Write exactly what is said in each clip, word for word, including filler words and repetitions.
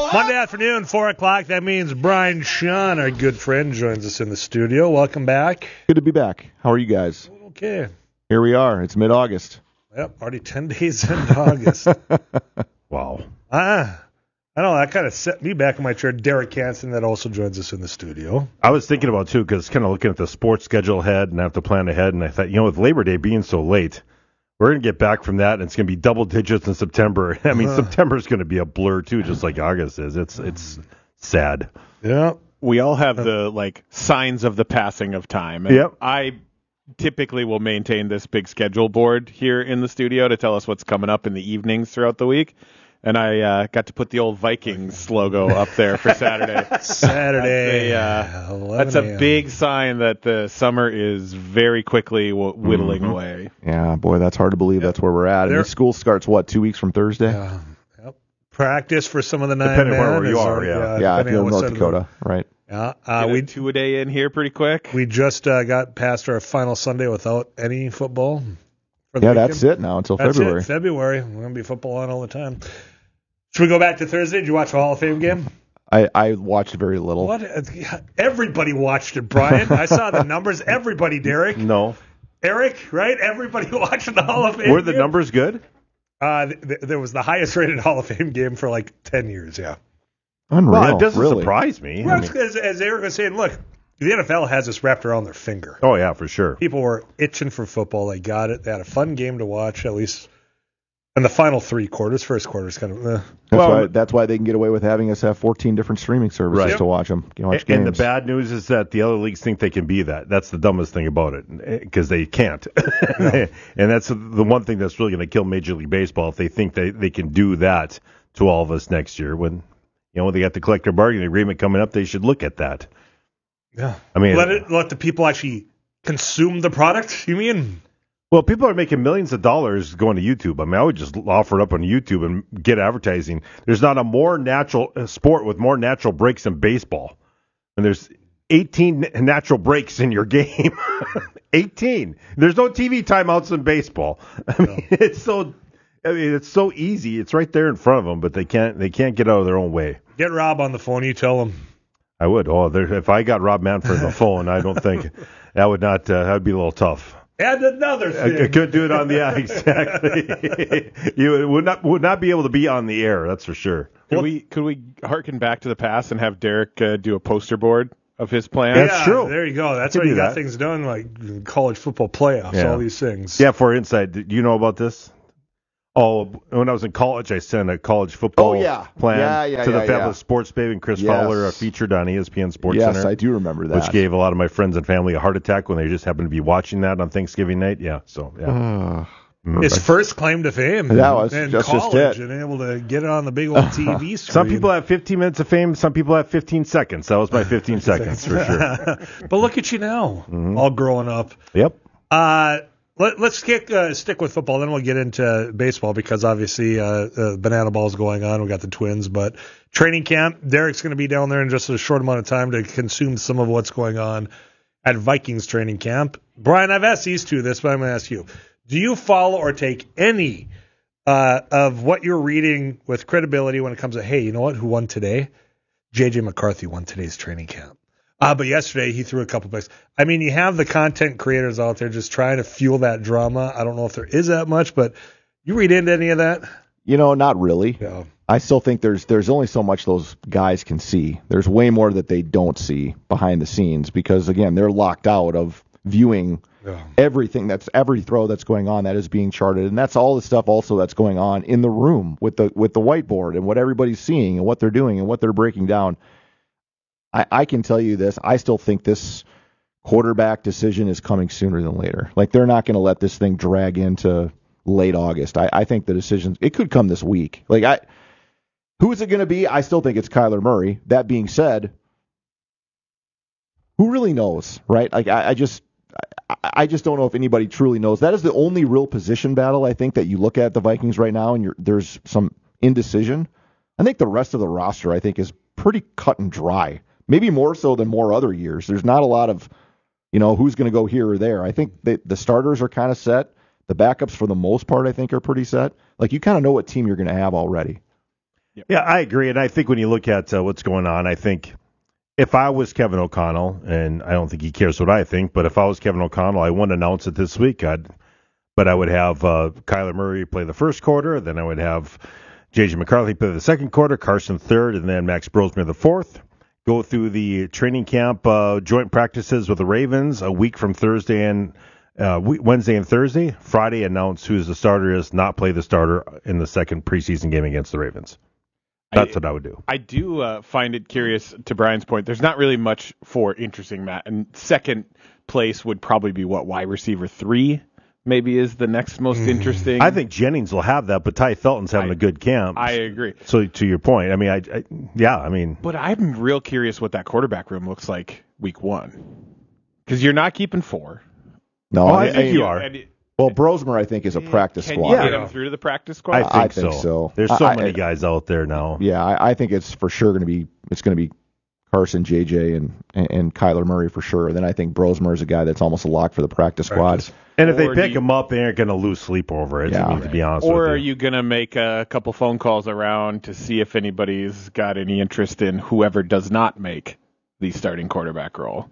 Monday afternoon, four o'clock. That means Brian Sean, our good friend, joins us in the studio. Welcome back. Good to be back. How are you guys? Okay. Here we are. It's mid-August. Yep, already ten days into August. Wow. Ah, I know, that kind of set me back in my chair. Derek Hansen, that also joins us in the studio. I was thinking about, too, because kind of looking at the sports schedule ahead and I have to plan ahead, and I thought, you know, with Labor Day being so late, we're going to get back from that, and it's going to be double digits in September. I mean, uh, September is going to be a blur, too, just like August is. It's it's sad. Yeah. We all have the, like, signs of the passing of time. And yep. I typically will maintain this big schedule board here in the studio to tell us what's coming up in the evenings throughout the week. And I uh, got to put the old Vikings logo up there for Saturday. Saturday. That's a, uh, that's a big sign that the summer is very quickly w- whittling mm-hmm. away. Yeah, boy, that's hard to believe. Yep. That's where we're at. I mean, school starts, what, two weeks from Thursday? Yeah. Yep. Practice for some of the nine Depending men. on where you are, or, yeah. Yeah, yeah if you're in North Dakota, right. Yeah, uh, we two a day in here pretty quick. We just uh, got past our final Sunday without any football. For the yeah, weekend. That's it now until that's February. It, February. We're going to be football on all the time. Should we go back to Thursday? Did you watch the Hall of Fame game? I, I watched very little. What? Everybody watched it, Brian. I saw the numbers. Everybody, Derek. No. Eric, right? Everybody watching the Hall of Fame Were the game? numbers good? Uh, th- th- there was the highest rated Hall of Fame game for like ten years, yeah. Unreal. Well, it doesn't really. surprise me. Well, I mean, as, as Eric was saying, look, the N F L has this wrapped around their finger. Oh, yeah, for sure. People were itching for football. They got it. They had a fun game to watch, at least in the final three quarters. First quarter's kind of eh. That's, well, why, that's why they can get away with having us have fourteen different streaming services right. to watch them. You watch and, games. and the bad news is that the other leagues think they can be that. That's the dumbest thing about it, because they can't. No. And that's the one thing that's really going to kill Major League Baseball, if they think they, they can do that to all of us next year. When you know they got the collective bargaining agreement coming up, they should look at that. Yeah, I mean, let it let the people actually consume the product. You mean? Well, people are making millions of dollars going to YouTube. I mean, I would just offer it up on YouTube and get advertising. There's not a more natural uh, sport with more natural breaks than baseball. And there's eighteen natural breaks in your game. eighteen. There's no T V timeouts in baseball. I mean, no. it's so I mean, it's so easy. It's right there in front of them, but they can't they can't get out of their own way. Get Rob on the phone. You tell him. I would. Oh, there, if I got Rob Manfred on the phone, I don't think that would not uh, that would be a little tough. And another thing. I, I could do it on the yeah, exactly. You would not would not be able to be on the air. That's for sure. Could well, we could we harken back to the past and have Derek uh, do a poster board of his plan? Yeah, That's true. There you go. That's how you got that. Things done, like college football playoffs, yeah. all these things. Yeah, for Inside, do you know about this? Oh, when I was in college, I sent a college football oh, yeah. plan yeah, yeah, to the yeah, Fabulous yeah. Sports Babe and Chris yes. Fowler, uh, featured on E S P N Sports yes, Center. Yes, I do remember that. Which gave a lot of my friends and family a heart attack when they just happened to be watching that on Thanksgiving night. Yeah, so, yeah. Uh, His first claim to fame. That was in just, college just it. And able to get it on the big old T V screen. Some people have fifteen minutes of fame. Some people have fifteen seconds. That was my fifteen seconds for sure. But look at you now, mm-hmm. all growing up. Yep. Uh, let, let's kick, uh, stick with football, then we'll get into baseball because obviously uh, uh, Banana Ball's going on. We got the Twins, but training camp, Derek's going to be down there in just a short amount of time to consume some of what's going on at Vikings training camp. Brian, I've asked these two this, but I'm going to ask you. Do you follow or take any uh, of what you're reading with credibility when it comes to, hey, you know what, who won today? J J McCarthy won today's training camp. Uh, but yesterday he threw a couple plays. I mean, you have the content creators out there just trying to fuel that drama. I don't know if there is that much, but you read into any of that? You know, not really. Yeah. I still think there's there's only so much those guys can see. There's way more that they don't see behind the scenes because, again, they're locked out of viewing yeah. everything that's every throw that's going on that is being charted, and that's all the stuff also that's going on in the room with the with the whiteboard and what everybody's seeing and what they're doing and what they're breaking down. I, I can tell you this: I still think this quarterback decision is coming sooner than later. Like they're not going to let this thing drag into late August. I, I think the decision it could come this week. Like I, who is it going to be? I still think it's Kyler Murray. That being said, who really knows, right? Like I, I just. I just don't know if anybody truly knows. That is the only real position battle, I think, that you look at the Vikings right now, and you're, there's some indecision. I think the rest of the roster, I think, is pretty cut and dry. Maybe more so than more other years. There's not a lot of, you know, who's going to go here or there. I think they, the starters are kind of set. The backups, for the most part, I think, are pretty set. Like, you kind of know what team you're going to have already. Yep. Yeah, I agree. And I think when you look at uh, what's going on, I think if I was Kevin O'Connell, and I don't think he cares what I think, but if I was Kevin O'Connell, I wouldn't announce it this week. I'd, but I would have uh, Kyler Murray play the first quarter, then I would have J J McCarthy play the second quarter, Carson third, and then Max Brosmer the fourth. Go through the training camp uh, joint practices with the Ravens a week from Thursday and uh, Wednesday and Thursday. Friday, announce who the starter is, not play the starter in the second preseason game against the Ravens. That's I, what I would do. I do uh, find it curious, to Brian's point, there's not really much for interesting, Matt. And second place would probably be, what, wide receiver three? Maybe is the next most interesting. I think Jennings will have that, but Ty Felton's having I, a good camp. I agree. So to your point, I mean, I, I yeah, I mean. But I'm real curious what that quarterback room looks like week one. Because you're not keeping four. No, oh, I, I think I, you are. And, well, Brosmer, I think, is a practice can squad. Can you get him through to the practice squad? I think, I think so. so. There's so I, many I, guys out there now. Yeah, I, I think it's for sure going to be it's going to be Carson, J J, and, and and Kyler Murray for sure. Then I think Brosmer is a guy that's almost a lock for the practice squad. And if or they pick you, him up, they aren't going to lose sleep over it. Yeah. I mean, to be honest or with you. are you going to make a couple phone calls around to see if anybody's got any interest in whoever does not make the starting quarterback role?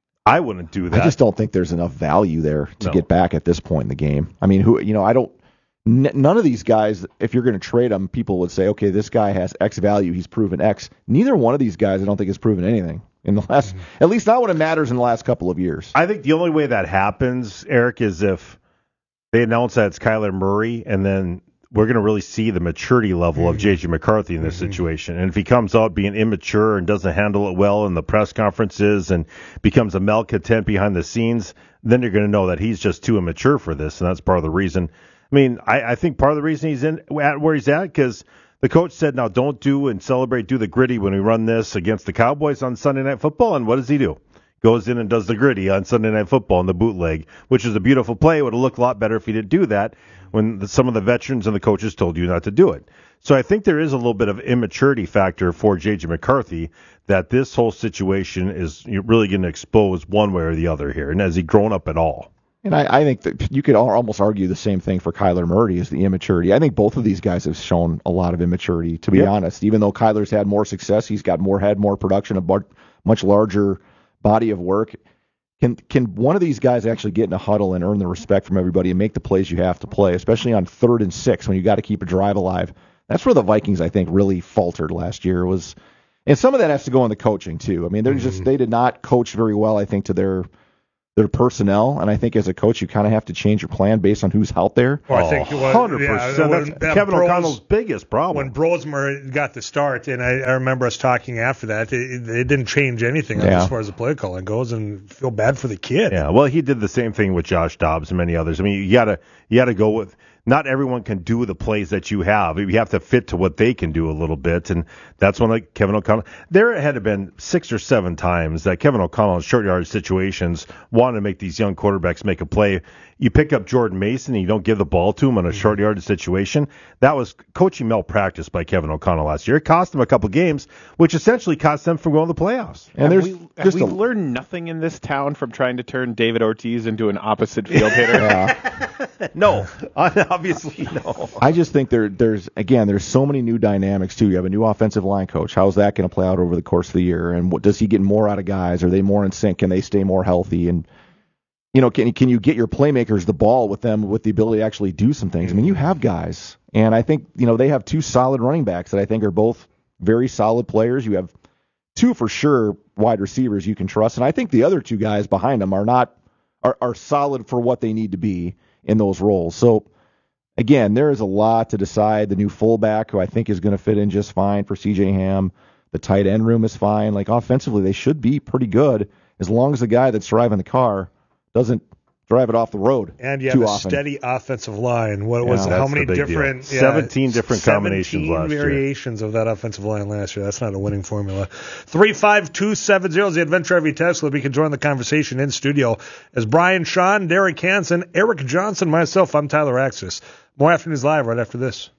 I wouldn't do that. I just don't think there's enough value there to No. get back at this point in the game. I mean, who you know, I don't. N- none of these guys, if you're going to trade them, people would say, okay, this guy has X value. He's proven X. Neither one of these guys, I don't think, has proven anything in the last, mm-hmm. at least not when it matters in the last couple of years. I think the only way that happens, Eric, is if they announce that it's Kyler Murray, and then we're going to really see the maturity level mm-hmm. of J J McCarthy in this mm-hmm. situation. And if he comes out being immature and doesn't handle it well in the press conferences and becomes a malcontent behind the scenes, then you're going to know that he's just too immature for this, and that's part of the reason. I mean, I, I think part of the reason he's in at where he's at, because the coach said, now don't do and celebrate, do the gritty when we run this against the Cowboys on Sunday Night Football. And what does he do? Goes in and does the gritty on Sunday Night Football in the bootleg, which is a beautiful play. It would have looked a lot better if he didn't do that when the, some of the veterans and the coaches told you not to do it. So I think there is a little bit of immaturity factor for J J McCarthy that this whole situation is really going to expose one way or the other here. And has he grown up at all? And I, I think that you could almost argue the same thing for Kyler Murray is the immaturity. I think both of these guys have shown a lot of immaturity, to be yep. honest. Even though Kyler's had more success, he's got more, had more production, a much larger body of work. Can can one of these guys actually get in a huddle and earn the respect from everybody and make the plays you have to play, especially on third and six when you got to keep a drive alive? That's where the Vikings, I think, really faltered last year. Was, and some of that has to go on the coaching too. I mean, they're mm-hmm. just they did not coach very well, I think, to their their personnel, and I think as a coach you kind of have to change your plan based on who's out there. Well, I think oh, one hundred percent. Yeah, that's that Kevin Bros, O'Connell's biggest problem. When Brosmer got the start, and I, I remember us talking after that, it, it didn't change anything yeah. as far as the play calling goes, and feel bad for the kid. Yeah, well, he did the same thing with Josh Dobbs and many others. I mean, you gotta you gotta go with. Not everyone can do the plays that you have. You have to fit to what they can do a little bit, and that's when like Kevin O'Connell. There had been six or seven times that Kevin O'Connell in short yard situations wanted to make these young quarterbacks make a play. You pick up Jordan Mason and you don't give the ball to him in a short yard situation. That was coaching malpractice by Kevin O'Connell last year. It cost them a couple games, which essentially cost them from going to the playoffs. And have there's we, just have we a, learned nothing in this town from trying to turn David Ortiz into an opposite field hitter. Yeah. No, obviously no. I just think there, there's again, there's so many new dynamics too. You have a new offensive line coach. How's that going to play out over the course of the year? And what, does he get more out of guys? Are they more in sync? Can they stay more healthy? And you know, can can you get your playmakers the ball with them with the ability to actually do some things? I mean, you have guys, and I think you know they have two solid running backs that I think are both very solid players. You have two for sure wide receivers you can trust, and I think the other two guys behind them are not are, are solid for what they need to be in those roles. So again, there is a lot to decide. The new fullback, who I think is going to fit in just fine for C J Ham. The tight end room is fine. Like offensively, they should be pretty good as long as the guy that's driving the car doesn't drive it off the road. And you have too a often. steady offensive line. What Yeah, was it? How that's many the big different? deal. seventeen different combinations seventeen last year. variations of that offensive line last year. That's not a winning formula. three five two seven zero is the Adventure Heavy text. We can join the conversation in studio as Brian Sean, Derek Hansen, Eric Johnson, myself. I'm Tyler Axis. More Afternoons Live right after this.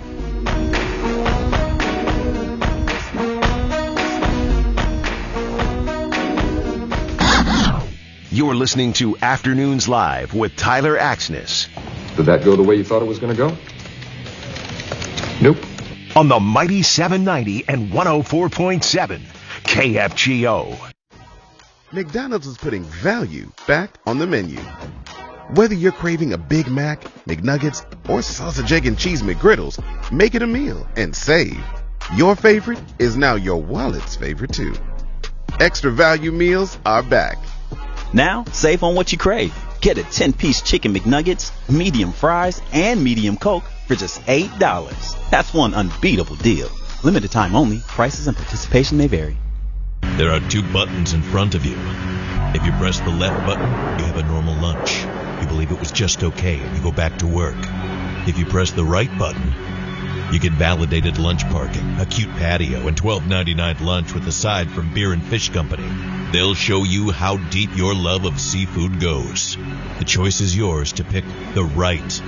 You're listening to Afternoons Live with Tyler Axness. Did that go the way you thought it was going to go? Nope. on the Mighty seven ninety and one oh four point seven K F G O. McDonald's is putting value back on the menu. Whether you're craving a Big Mac, McNuggets, or sausage, egg, and cheese McGriddles, make it a meal and save. Your favorite is now your wallet's favorite too. Extra value meals are back. Now, save on what you crave. Get a ten-piece chicken McNuggets, medium fries, and medium Coke for just eight dollars. That's one unbeatable deal. Limited time only. Prices and participation may vary. There are two buttons in front of you. If you press the left button, you have a normal lunch. You believe it was just okay and you go back to work. If you press the right button, you get validated lunch parking, a cute patio, and twelve ninety-nine lunch with a side from Beer and Fish Company. They'll show you how deep your love of seafood goes. The choice is yours to pick the right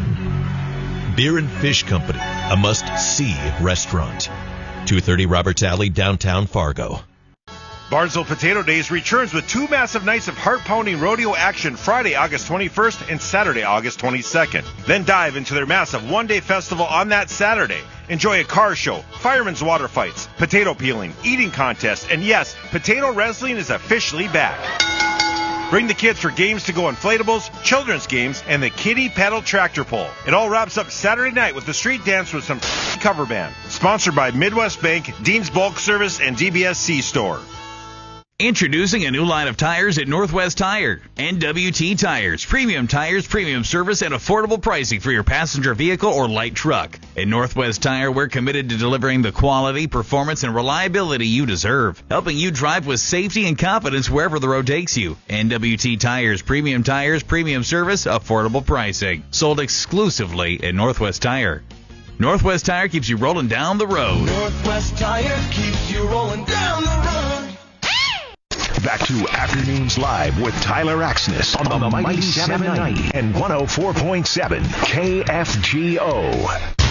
button. Beer and Fish Company, a must-see restaurant. two thirty Roberts Alley, downtown Fargo. Barnesville Potato Days returns with two massive nights of heart-pounding rodeo action Friday, August twenty-first and Saturday, August twenty-second. Then dive into their massive one-day festival on that Saturday. Enjoy a car show, firemen's water fights, potato peeling, eating contest, and yes, potato wrestling is officially back. Bring the kids for games to go inflatables, children's games, and the kiddie paddle tractor pull. It all wraps up Saturday night with the street dance with some cover band. Sponsored by Midwest Bank, Dean's Bulk Service, and D B S C Store. Introducing a new line of tires at Northwest Tire. N W T Tires. Premium tires, premium service, and affordable pricing for your passenger vehicle or light truck. At Northwest Tire, we're committed to delivering the quality, performance, and reliability you deserve, helping you drive with safety and confidence wherever the road takes you. N W T Tires. Premium tires, premium service, affordable pricing. Sold exclusively at Northwest Tire. Northwest Tire keeps you rolling down the road. Northwest Tire keeps you rolling down the road. Back to Afternoons Live with Tyler Axness on the Mighty seven ninety and one oh four point seven K F G O.